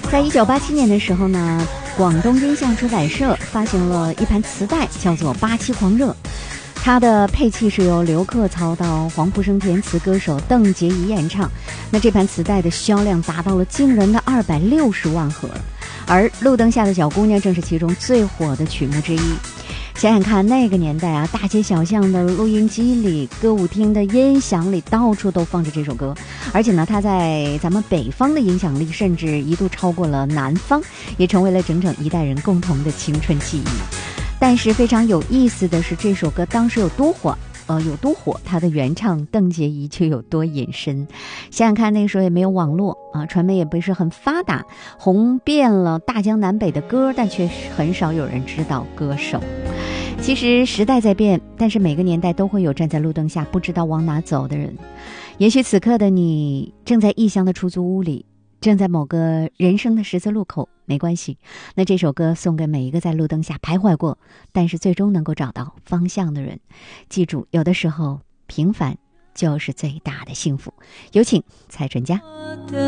在1987年的时候呢，广东音像出版社发行了一盘磁带，叫做《87狂热》。它的配器是由刘克操刀、黄埔生填词，歌手邓婕怡演唱。那这盘磁带的销量达到了惊人的260万盒，而《路灯下的小姑娘》正是其中最火的曲目之一。想想看，那个年代啊，大街小巷的录音机里、歌舞厅的音响里，到处都放着这首歌。而且呢，它在咱们北方的影响力甚至一度超过了南方，也成为了整整一代人共同的青春记忆。但是非常有意思的是，这首歌当时有多火，它的原唱邓婕怡却有多隐身。想想看，那个时候也没有网络啊，传媒也不是很发达，红遍了大江南北的歌，但却很少有人知道歌手。其实时代在变，但是每个年代都会有站在路灯下不知道往哪走的人。也许此刻的你正在异乡的出租屋里，正在某个人生的十字路口，没关系，那这首歌送给每一个在路灯下徘徊过，但是最终能够找到方向的人。记住，有的时候平凡就是最大的幸福。有请蔡淳佳。